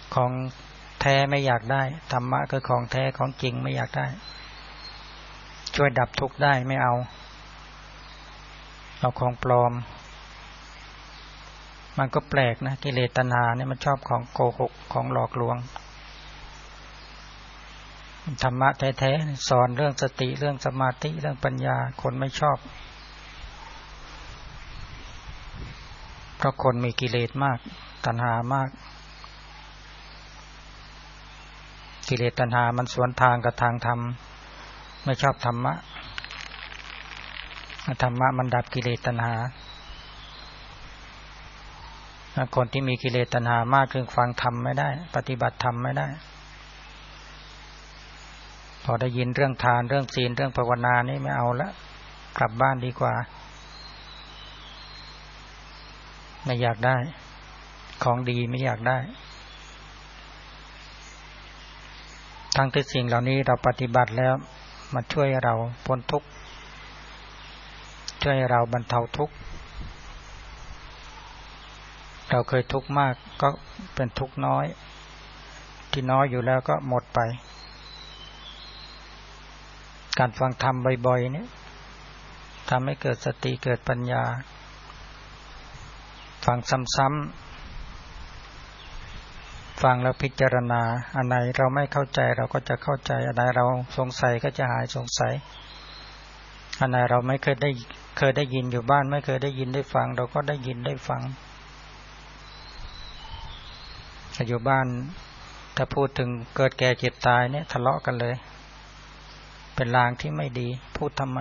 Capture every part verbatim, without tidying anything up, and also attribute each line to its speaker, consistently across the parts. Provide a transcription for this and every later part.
Speaker 1: ของแท้ไม่อยากได้ธรรมะคือของแท้ของจริงไม่อยากได้ช่วยดับทุกข์ได้ไม่เอาเอาของปลอมมันก็แปลกนะกิเลสตัณหาเนี่ยมันชอบของโกหกของหลอกลวงธรรมะแท้ๆสอนเรื่องสติเรื่องสมาธิเรื่องปัญญาคนไม่ชอบเพราะคนมีกิเลสมากตัณหามากกิเลสตัณหามันสวนทางกับทางธรรมไม่ชอบธรรมะธรรมะมันดับกิเลสตัณหาคนที่มีกิเลสตัณหามากคือฟังธรรมไม่ได้ปฏิบัติธรรมไม่ได้พอได้ยินเรื่องทานเรื่องศีลเรื่องภาวนานี่ไม่เอาละกลับบ้านดีกว่าไม่อยากได้ของดีไม่อยากได้ทั้งที่สิ่งเหล่านี้เราปฏิบัติแล้วมาช่วยเราพ้นทุกข์ช่วยเราบรรเทาทุกข์เราเคยทุกข์มากก็เป็นทุกข์น้อยที่น้อยอยู่แล้วก็หมดไปการฟังธรรมบ่อยๆนี่ทำให้เกิดสติเกิดปัญญาฟังซ้ำๆฟังแล้วพิจารณาอันไหนเราไม่เข้าใจเราก็จะเข้าใจอันไหนเราสงสัยก็จะหายสงสัยอันไหนเราไม่เคยได้เคยได้ยินอยู่บ้านไม่เคยได้ยินได้ฟังเราก็ได้ยินได้ฟังอยู่บ้านถ้าพูดถึงเกิดแก่เจ็บตายเนี่ยทะเลาะกันเลยเป็นลางที่ไม่ดีพูดทำไม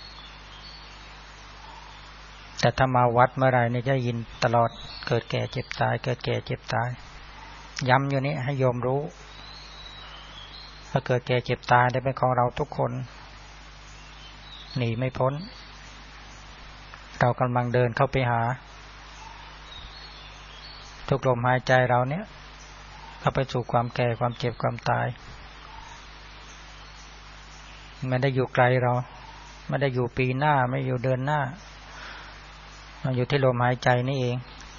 Speaker 1: แต่ถ้ามาวัดเมื่อไหร่เนี่ยจะยินตลอดเกิดแก่เจ็บตายเกิดแก่เจ็บตายย้ำอยู่นี้ให้โยมรู้ถ้าเกิดแก่เจ็บตายได้เป็นของเราทุกคนหนีไม่พ้นเรากำลังเดินเข้าไปหาทุกลมหายใจเราเนี่ยเข้าไปสู่ความแก่ความเจ็บความตายไม่ได้อยู่ไกลเราไม่ได้อยู่ปีหน้าไม่อยู่เดือนหน้ามันอยู่ที่ลมหายใจนี่เอง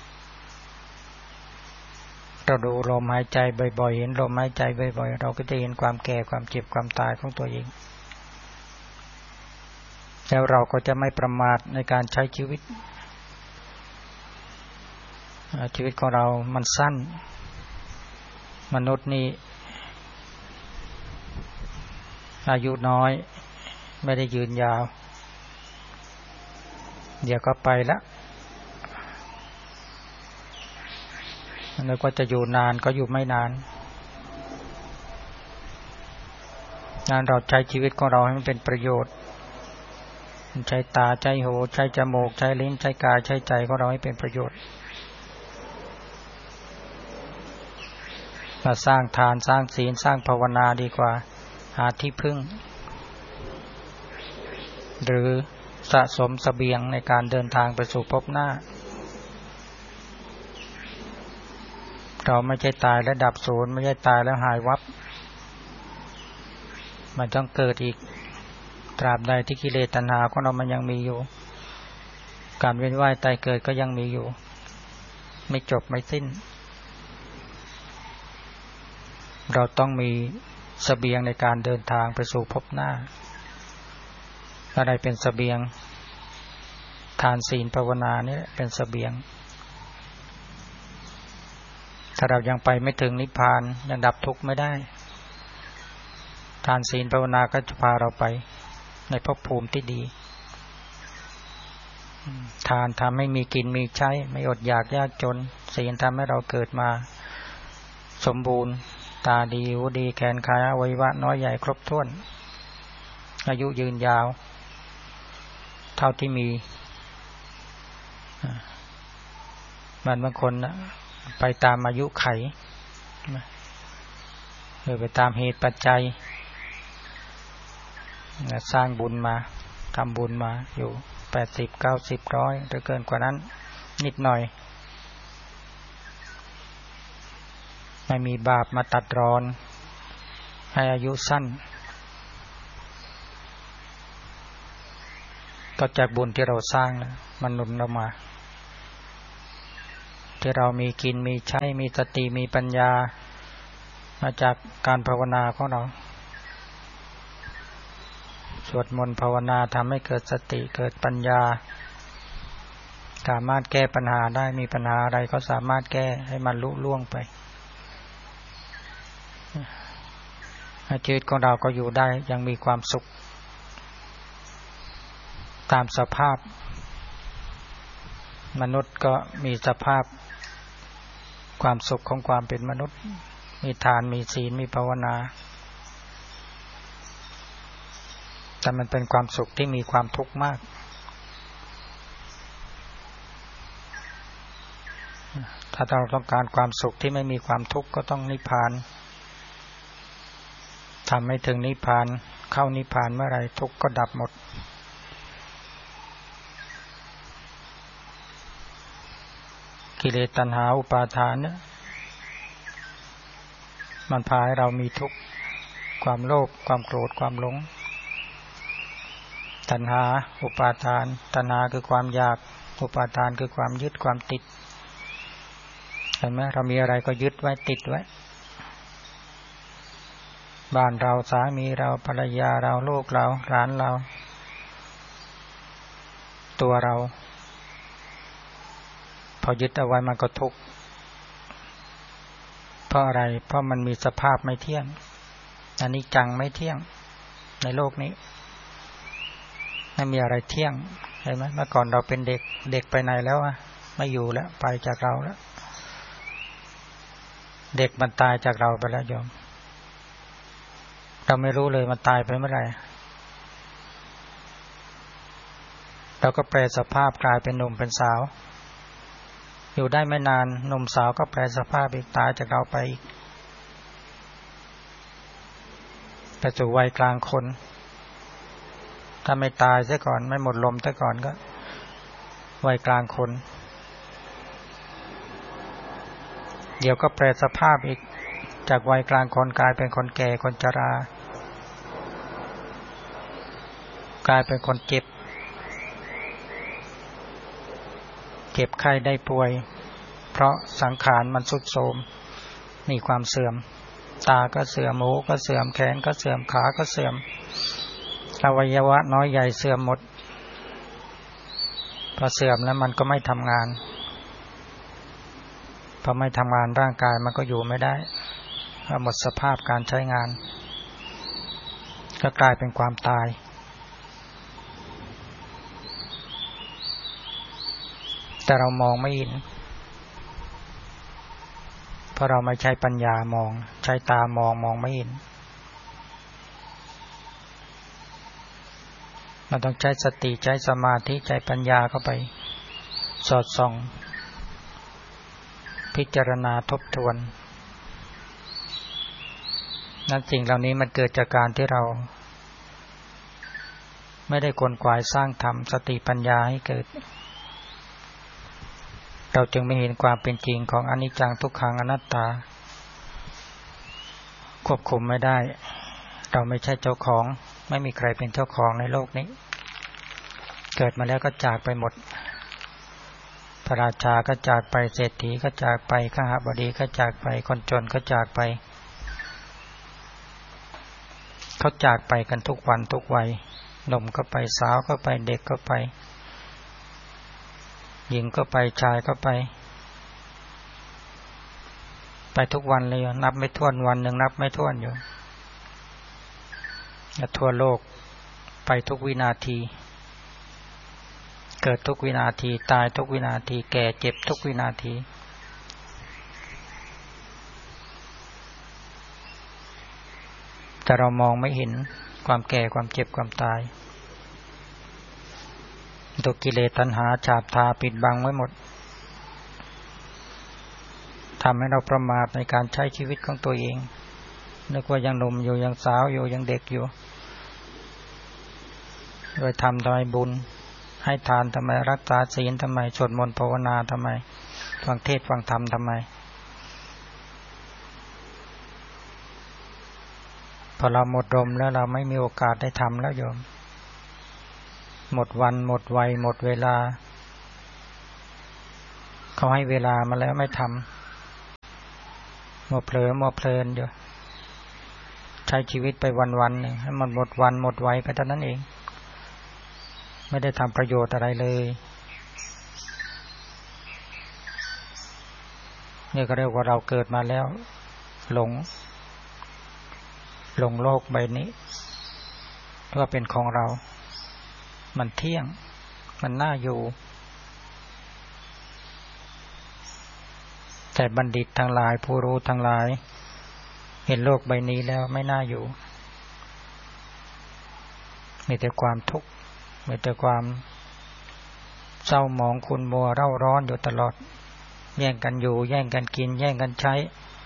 Speaker 1: เราดูลมหายใจบ่อยๆเห็นลมหายใจบ่อยๆเราก็จะเห็นความแก่ความเจ็บความตายของตัวเองแล้วเราก็จะไม่ประมาทในการใช้ชีวิตชีวิตของเรามันสั้นมนุษย์นี่อายุน้อยไม่ได้ยืนยาวเดี๋ยวก็ไปละนึกว่าจะอยู่นานก็อยู่ไม่นานงานเราใช้ชีวิตของเราให้มันเป็นประโยชน์ใช้ตาใช้หูใช้จมูกใช้ลิ้นใช้กายใช้ใจของเราให้เป็นประโยชน์มาสร้างทานสร้างศีลสร้างภาวนาดีกว่าหาที่พึ่งหรือสะสมเสบียงในการเดินทางไปสู่ภพหน้าเราไม่ใช่ตายแล้วดับศูนย์ไม่ใช่ตายแล้วหายวับมันต้องเกิดอีกตราบใดที่กิเลสตัณหาของเรามันยังมีอยู่การเวียนว่ายตายเกิดก็ยังมีอยู่ไม่จบไม่สิ้นเราต้องมีเสบียงในการเดินทางไปสู่ภพหน้าอะไรเป็นเสบียงทานศีลภาวนานี่เป็นเสบียงถ้าเรายังไปไม่ถึงนิพพานยังดับทุกข์ไม่ได้ทานศีลภาวนาก็จะพาเราไปในภพภูมิที่ดีทานทำให้มีกินมีใช้ไม่อดอยากยากจนศีลทำให้เราเกิดมาสมบูรณ์ตาดีหูดีแขนขาอวัยวะน้อยใหญ่ครบถ้วนอายุยืนยาวเท่าที่มีมันบางคนไปตามอายุไขหรือไปตามเหตุปัจจัยสร้างบุญมาทำบุญมาอยู่แปดสิบ เก้าสิบ หนึ่งร้อยหรือเกินกว่านั้นนิดหน่อยไม่มีบาปมาตัดรอนให้อายุสั้นก็จากบุญที่เราสร้างนะมันหนุนเรามาที่เรามีกินมีใช้มีสติมีปัญญามาจากการภาวนาของเราสวดมนต์ภาวนาทำให้เกิดสติเกิดปัญญาสามารถแก้ปัญหาได้มีปัญหาอะไรก็สามารถแก้ให้มันลุล่วงไปชีวิตของเราก็อยู่ได้ยังมีความสุขตามสภาพมนุษย์ก็มีสภาพความสุขของความเป็นมนุษย์มีทานมีศีลมีภาวนาแต่มันเป็นความสุขที่มีความทุกข์มากถ้าเราต้องการความสุขที่ไม่มีความทุกข์ก็ต้องนิพพานทำให้ถึงนิพพานเข้านิพพานเมื่อไรทุกข์ก็ดับหมดกิเลสตัณหาอุปาทานเนี่ยมันพาให้เรามีทุกข์ความโลภความโกรธความหลงตัณหาอุปาทานตัณหาคือความอยากอุปาทานคือความยึดความติดเห็นไหมเรามีอะไรก็ยึดไว้ติดไว้บ้านเราสามีเราภรรยาเราลูกเราหลานเราตัวเราพอยึดเอาไว้มันก็ทุกข์เพราะอะไรเพราะมันมีสภาพไม่เที่ยงอนิจจังไม่เที่ยงในโลกนี้ไม่มีอะไรเที่ยงเห็นไหมเมื่อก่อนเราเป็นเด็กเด็กไปไหนแล้วอะไม่อยู่แล้วไปจากเราแล้วเด็กมันตายจากเราไปแล้วโยมเราไม่รู้เลยมันตายไปเมื่อไหร่เราก็แปรสภาพกลายเป็นหนุ่มเป็นสาวอยู่ได้ไม่นานหนุ่มสาวก็แปรสภาพอีกตายจากเราไปอีกไปสู่วัยกลางคนถ้าไม่ตายซะก่อนไม่หมดลมซะก่อนก็วัยกลางคนเดี๋ยวก็แปรสภาพอีกจากวัยกลางคนกลายเป็นคนแก่คนชรากลายเป็นคนเจ็บเจ็บไข้ได้ป่วยเพราะสังขารมันทรุดโทรมมีความเสื่อมตาก็เสื่อมหูก็เสื่อมแขนก็เสื่อมขาก็เสื่อมอวัยวะน้อยใหญ่เสื่อมหมดพอเสื่อมแล้วมันก็ไม่ทำงานพอไม่ทำงานร่างกายมันก็อยู่ไม่ได้หมดสภาพการใช้งานก็กลายเป็นความตายแต่เรามองไม่เห็นเพราะเราไม่ใช้ปัญญามองใช้ตามองมองไม่เห็นเราต้องใช้สติใช้สมาธิใช้ปัญญาเข้าไปสอดส่องพิจารณาทบทวนนั่นสิ่งเหล่านี้มันเกิดจากการที่เราไม่ได้ขวนขวายสร้างธรรมสติปัญญาให้เกิดเราจึงไม่เห็นความเป็นจริงของอนิจจังทุกขังอนัตตาควบคุมไม่ได้เราไม่ใช่เจ้าของไม่มีใครเป็นเจ้าของในโลกนี้เกิดมาแล้วก็จากไปหมดพระราชาก็จากไปเศรษฐีก็จากไปข้าบดีก็จากไปคนจนก็จากไปเขาจากไปกันทุกวันทุกวัยหนุ่มก็ไปสาวก็ไปเด็กก็ไปหญิงก็ไปชายก็ไปไปทุกวันเลยนับไม่ถ้วนวันหนึ่งนับไม่ถ้วนอยู่ทั่วโลกไปทุกวินาทีเกิดทุกวินาทีตายทุกวินาทีแก่เจ็บทุกวินาทีแต่เรามองไม่เห็นความแก่ความเจ็บความตายตัวกิเลสตัณหาฉาบทาปิดบังไว้หมดทำให้เราประมาทในการใช้ชีวิตของตัวเองนึกว่ายังหนุ่มอยู่ยังสาวอยู่ยังเด็กอยู่โดยทำทำไมบุญให้ทานทำไมรักษาศีลทำไมสวดมนต์ภาวนาทำไมฟังเทศน์ฟังธรรมทำไมพอเราหมดลมแล้วเราไม่มีโอกาสได้ทำแล้วโยมหมดวันหมดวัยหมดเวลาเขาให้เวลามาแล้วไม่ทมัวเผลอมัวเพลินอยู่ใช้ชีวิตไปวันๆนึงให้มันหมดวันหมดวัยไปเท่านั้นเองไม่ได้ทำประโยชน์อะไรเลยนี่ก็เรียกว่าเราเกิดมาแล้วหลงหลงโลกใบนี้ว่าเป็นของเรามันเที่ยงมันน่าอยู่แต่บัณฑิตทั้งหลายผู้รู้ทั้งหลายเห็นโลกใบนี้แล้วไม่น่าอยู่มีแต่ความทุกข์มีแต่ความเศร้าหมองขุ่นมัวเร่าร้อนอยู่ตลอดแย่งกันอยู่แย่งกันกินแย่งกันใช้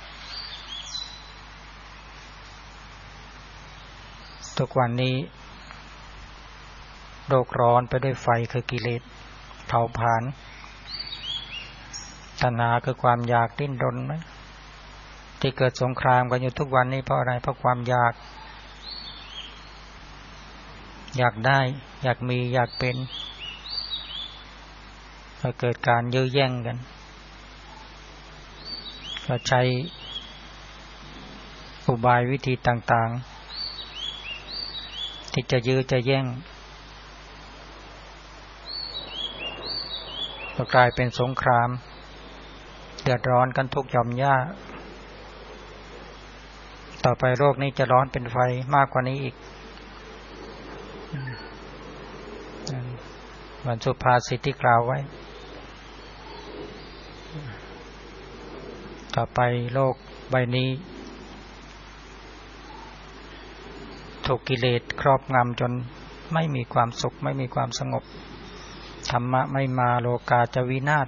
Speaker 1: ทุกวันนี้โลกร้อนไปด้วยไฟคือกิเลสเผาผลาญตัณหาคือความอยากดิ้นรนไหมที่เกิดสงครามกันอยู่ทุกวันนี้เพราะอะไรเพราะความอยากอยากได้อยากมีอยากเป็นก็เกิดการยื้อแย่งกันก็ใช้อุบายวิธีต่างๆที่จะยื้อจะแย่งก็กลายเป็นสงครามเดือดร้อนกันทุกหย่อมหญ้าต่อไปโลกนี้จะร้อนเป็นไฟมากกว่านี้อีกวันสุภาษิตที่กล่าวไว้ต่อไปโลกใบนี้ถูกกิเลสครอบงำจนไม่มีความสุขไม่มีความสงบธรรมะไม่มาโลกาจะวินาศ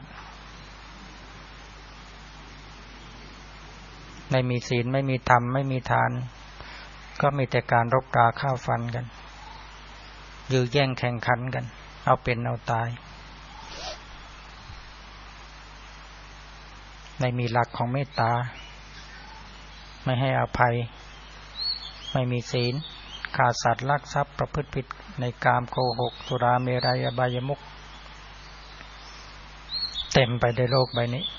Speaker 1: ไม่มีศีลไม่มีธรรมไม่มีทานก็มีแต่การรบราฆ่าฟันกันยื้อแย่งแข่งขันกันเอาเป็นเอาตายไม่มีหลักของเมตตาไม่ให้อภัยไม่มีศีลฆ่าสัตว์ลักทรัพย์ประพฤติผิดในกามโกหกสุราเมรัยอบายมุขเต็มไปในโลกใบนี้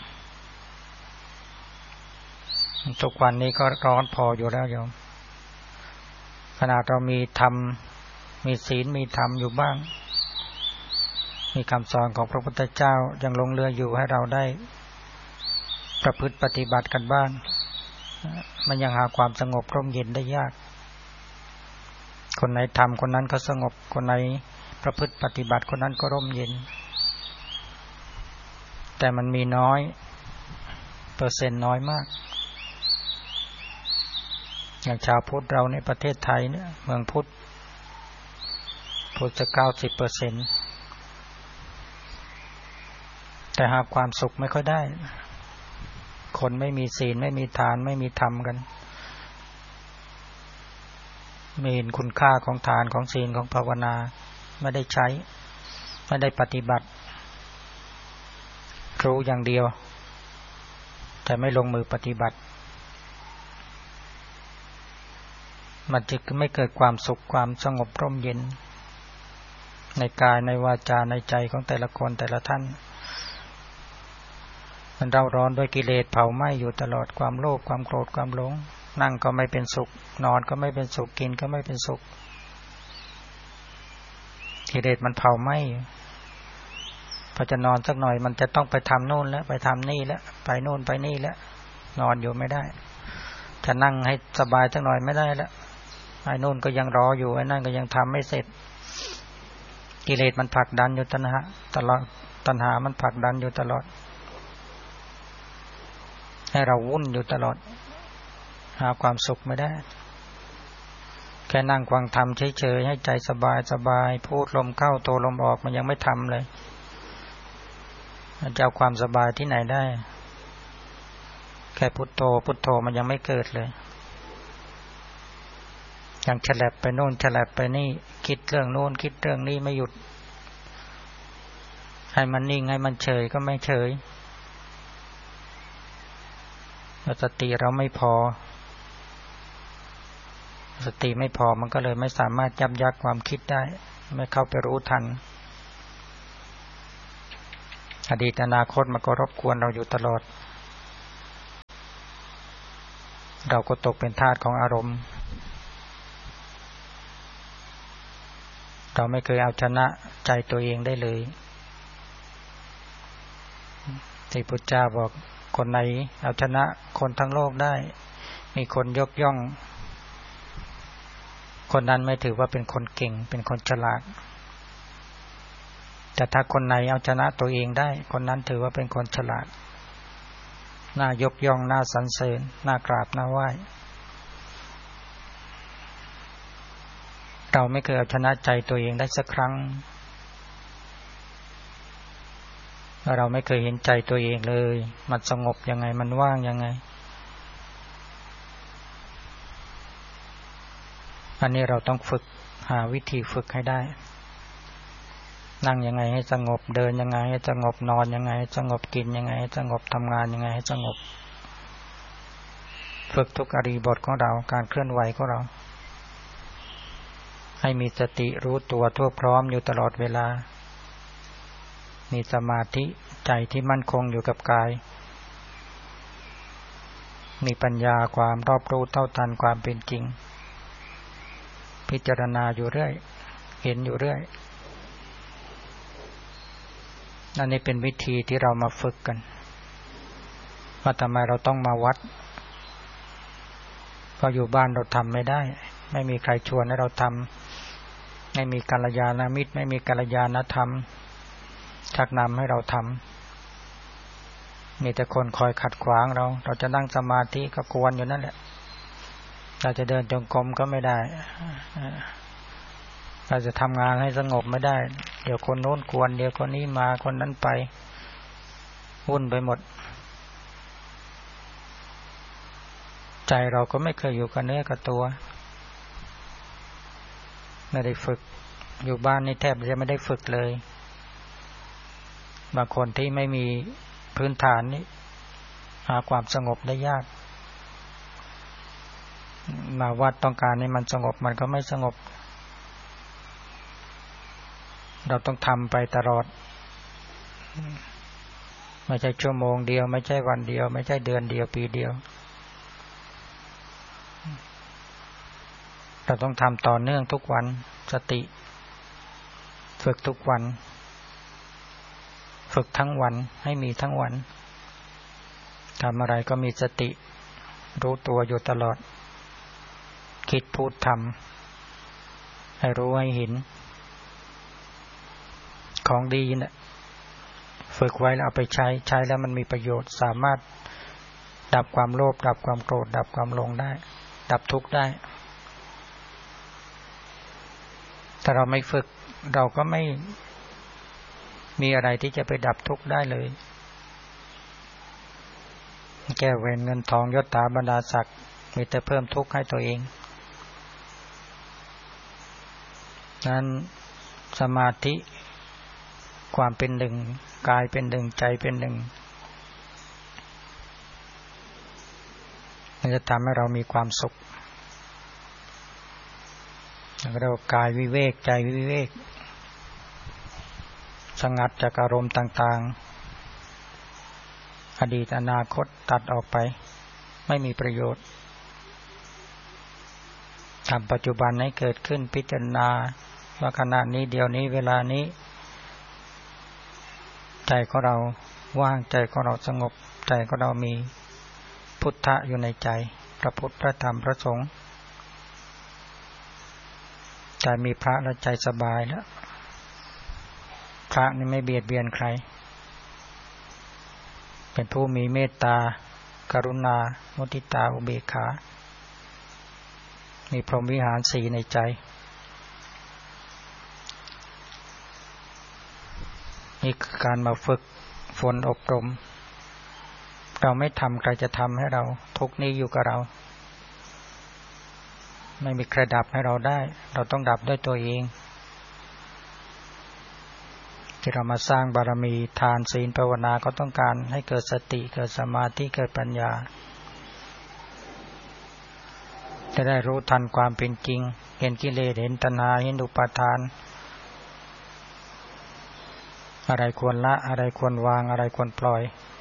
Speaker 1: ทุกวันนี้ก็ร้อนพออยู่แล้วโยมขนาดเรามีธรรมมีศีลมีธรรมอยู่บ้างมีคำสอนของพระพุทธเจ้ายังลงเรืออยู่ให้เราได้ประพฤติปฏิบัติกันบ้างมันยังหาความสงบร่มเย็นได้ยากคนไหนทำคนนั้นก็สงบคนไหนประพฤติปฏิบัติคนนั้นก็ร่มเย็นแต่มันมีน้อยเปอร์เซ็นต์น้อยมากอย่างชาวพุทธเราในประเทศไทยเนี่ยเมืองพุทธพุทธจะ เก้าสิบเปอร์เซ็นต์ แต่หาความสุขไม่ค่อยได้คนไม่มีศีลไม่มีทานไม่มีธรรมกันไม่เห็นคุณค่าของทานของศีลของภาวนาไม่ได้ใช้ไม่ได้ปฏิบัติรู้อย่างเดียวแต่ไม่ลงมือปฏิบัติมันจะไม่เกิดความสุขความสงบร่มเย็นในกายในวาจาในใจของแต่ละคนแต่ละท่านมันเร่าร้อนด้วยกิเลสเผาไหม้อยู่ตลอดความโลภความโกรธความหลงนั่งก็ไม่เป็นสุขนอนก็ไม่เป็นสุขกินก็ไม่เป็นสุขกิเลสมันเผาไหม้พอจะนอนสักหน่อยมันจะต้องไปทำโน่นแล้วไปทำนี่แล้วไปโน่นไปนี่แล้วนอนอยู่ไม่ได้จะนั่งให้สบายสักหน่อยไม่ได้แล้วไอ้โน่นก็ยังรออยู่ไอ้นั่นก็ยังทำไม่เสร็จกิเลสมันผลักดันอยู่ตัณหาตลอดตัณหามันผลักดันอยู่ตลอดให้เราวุ่นอยู่ตลอดหาความสุขไม่ได้แค่นั่งฟังธรรมเฉยๆให้ใจสบายสบายพูดลมเข้าโทลมออกมันยังไม่ทำเลยมันจะเอาความสบายที่ไหนได้แค่พุทโธพุทโธมันยังไม่เกิดเลยยังฉลับไปโน่นฉลับไปนี่คิดเรื่องโน่นคิดเรื่องนี้ไม่หยุดให้มันนิ่งให้มันเฉยก็ไม่เฉยสติเราไม่พอสติไม่พอมันก็เลยไม่สามารถยับยั้งความคิดได้ไม่เข้าไปรู้ทันอดีตอนาคตมันก็รบกวนเราอยู่ตลอดเราก็ตกเป็นทาสของอารมณ์เราไม่เคยเอาชนะใจตัวเองได้เลยที่พุทธเจ้าบอกคนไหนเอาชนะคนทั้งโลกได้มีคนยกย่องคนนั้นไม่ถือว่าเป็นคนเก่งเป็นคนฉลาดแต่ถ้าคนไหนเอาชนะตัวเองได้คนนั้นถือว่าเป็นคนฉลาดน่ายกย่องน่าสรรเสริญน่ากราบน่าไหว้เราไม่เคยเอาชนะใจตัวเองได้สักครั้งเราไม่เคยเห็นใจตัวเองเลยมันสงบยังไงมันว่างยังไงอันนี้เราต้องฝึกหาวิธีฝึกให้ได้นั่งยังไงให้สงบเดินยังไงให้สงบนอนยังไงให้สงบกินยังไงให้สงบทำงานยังไงให้สงบฝึกทุกอริบทของเราการเคลื่อนไหวของเราให้มีสติรู้ตัวทั่วพร้อมอยู่ตลอดเวลามีสมาธิใจที่มั่นคงอยู่กับกายมีปัญญาความรอบรู้เท่าทันความเป็นจริงพิจารณาอยู่เรื่อยเห็นอยู่เรื่อยนั่นนี่เป็นวิธีที่เรามาฝึกกันว่าทำไมเราต้องมาวัดเพราะอยู่บ้านเราทำไม่ได้ไม่มีใครชวนให้เราทำไม่มีกัลยาณมิตรไม่มีกัลยาณธรรมชักนำให้เราทำมีแต่คนคอยขัดขวางเราเราจะนั่งสมาธิก็กวนอยู่นั่นแหละเราจะเดินจงกรมก็ไม่ได้เราจะทำงานให้สงบไม่ได้เดี๋ยวคนโน้นกวนเดี๋ยวคนนี้มาคนนั้นไปวุ่นไปหมดใจเราก็ไม่เคยอยู่กับเนื้อกับตัวไม่ได้ฝึกอยู่บ้านนี่แทบจะไม่ได้ฝึกเลยบางคนที่ไม่มีพื้นฐานนี่หาความสงบได้ยากมาวัดต้องการให้มันสงบมันก็ไม่สงบเราต้องทำไปตลอดไม่ใช่ชั่วโมงเดียวไม่ใช่วันเดียวไม่ใช่เดือนเดียวปีเดียวเราต้องทำต่อเนื่องทุกวันสติฝึกทุกวันฝึกทั้งวันให้มีทั้งวันทำอะไรก็มีสติรู้ตัวอยู่ตลอดคิดพูดทำให้รู้ให้เห็นของดีนะฝึกไว้แล้วเอาไปใช้ใช้แล้วมันมีประโยชน์สามารถดับความโลภดับความโกรธดับความหลงได้ดับทุกข์ได้ถ้าเราไม่ฝึกเราก็ไม่มีอะไรที่จะไปดับทุกข์ได้เลยแก้เวรเงินทองยศถาบรรดาศักดิ์มีแต่เพิ่มทุกข์ให้ตัวเองนั้นสมาธิความเป็นหนึ่งกายเป็นหนึ่งใจเป็นหนึ่งมันจะทำให้เรามีความสุขเรากายวิเวกใจวิเวกสงัดจากอารมณ์ต่างๆอดีตอนาคตตัดออกไปไม่มีประโยชน์ทำปัจจุบันให้เกิดขึ้นพิจารณาว่าขณะนี้เดี๋ยวนี้เวลานี้ใจของเราว่างใจของเราสงบใจของเรามีพุทธะอยู่ในใจพระพุทธพระธรรมพระสงฆ์ใจมีพระแล้วใจสบายแล้วพระนี่ไม่เบียดเบียนใครเป็นผู้มีเมตตากรุณามุทิตาอุเบกขามีพรหมวิหารสี่ในใจนี่คือการมาฝึกฝนอบรมเราไม่ทำใครจะทำให้เราทุกข์นี้อยู่กับเราไม่มีใครดับให้เราได้เราต้องดับด้วยตัวเองที่เรามาสร้างบารมีทานศีลภาวนาก็ต้องการให้เกิดสติเกิดสมาธิเกิดปัญญาจะได้รู้ทันความเป็นจริงเห็นกิเลสเห็นตัณหาเห็นอุปาทานอะไรควรละอะไรควรวางอะไรควรปล่อย